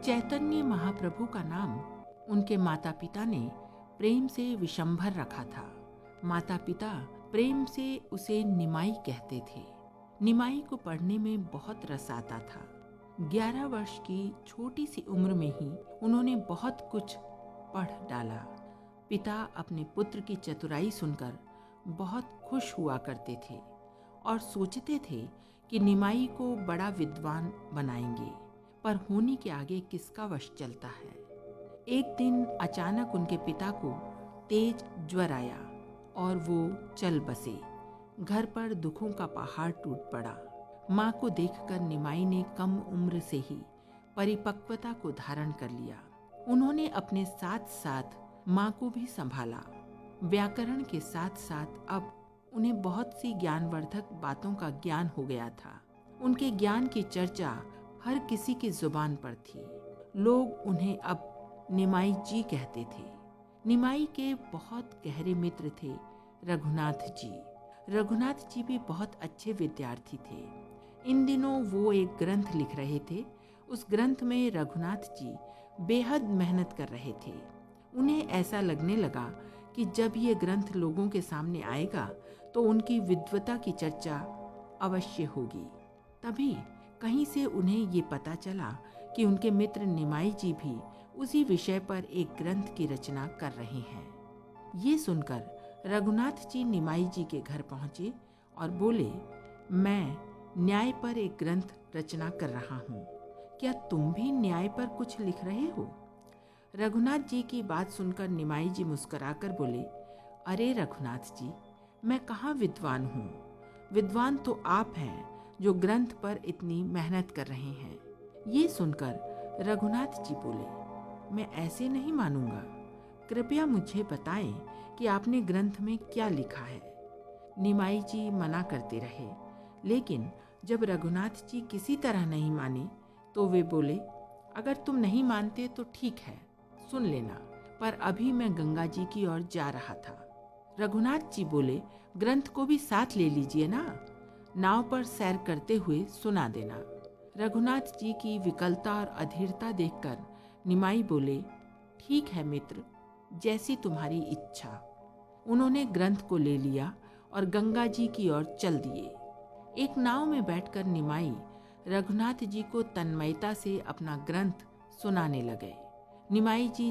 चैतन्य महाप्रभु का नाम उनके माता पिता ने प्रेम से विशंभर रखा था। माता पिता प्रेम से उसे निमाई कहते थे। निमाई को पढ़ने में बहुत रस आता था। 11 वर्ष की छोटी सी उम्र में ही उन्होंने बहुत कुछ पढ़ डाला। पिता अपने पुत्र की चतुराई सुनकर बहुत खुश हुआ करते थे और सोचते थे कि निमाई को बड़ा विद्वान बनाएंगे, पर होने के आगे किसका वश चलता है। एक दिन अचानक उनके पिता को तेज ज्वर आया और वो चल बसे। घर पर दुखों का पहाड़ टूट पड़ा। माँ को देखकर निमाई ने कम उम्र से ही परिपक्वता को धारण कर लिया। उन्होंने अपने साथ साथ माँ को भी संभाला। व्याकरण के साथ साथ अब उन्हें बहुत सी ज्ञानवर्धक बातों का ज्ञान हो गया था। उनके ज्ञान की चर्चा हर किसी की जुबान पर थी। लोग उन्हें अब निमाई जी कहते थे। निमाई के बहुत गहरे मित्र थे रघुनाथ जी। रघुनाथ जी भी बहुत अच्छे विद्यार्थी थे। इन दिनों वो एक ग्रंथ लिख रहे थे। उस ग्रंथ में रघुनाथ जी बेहद मेहनत कर रहे थे। उन्हें ऐसा लगने लगा कि जब ये ग्रंथ लोगों के सामने आएगा तो उनकी विद्वता की चर्चा अवश्य होगी। तभी कहीं से उन्हें ये पता चला कि उनके मित्र निमाई जी भी उसी विषय पर एक ग्रंथ की रचना कर रहे हैं। ये सुनकर रघुनाथ जी निमाई जी के घर पहुंचे और बोले, मैं न्याय पर एक ग्रंथ रचना कर रहा हूँ। क्या तुम भी न्याय पर कुछ लिख रहे हो? रघुनाथ जी की बात सुनकर निमाई जी मुस्कुराकर बोले, अरे रघुनाथ जी, मैं कहाँ विद्वान हूँ। विद्वान तो आप हैं जो ग्रंथ पर इतनी मेहनत कर रहे हैं। ये सुनकर रघुनाथ जी बोले, मैं ऐसे नहीं मानूंगा। कृपया मुझे बताएं कि आपने ग्रंथ में क्या लिखा है। निमाई जी मना करते रहे, लेकिन जब रघुनाथ जी किसी तरह नहीं माने तो वे बोले, अगर तुम नहीं मानते तो ठीक है, सुन लेना, पर अभी मैं गंगा जी की ओर जा रहा था। रघुनाथ जी बोले, ग्रंथ को भी साथ ले लीजिए ना, नाव पर सैर करते हुए सुना देना। रघुनाथ जी की विकलता और अधीरता देखकर निमाई बोले, ठीक है मित्र, जैसी तुम्हारी इच्छा। उन्होंने ग्रंथ को ले लिया और गंगा जी की ओर चल दिए। एक नाव में बैठकर निमाई रघुनाथ जी को तन्मयता से अपना ग्रंथ सुनाने लगे। निमाई जी